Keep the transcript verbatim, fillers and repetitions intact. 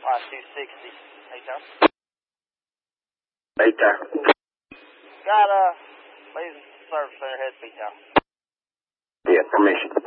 Line two sixty. Hey, Tom. Hey, Tom. Got a, uh, ladies and service center, head speed, Tom. Yeah, permission.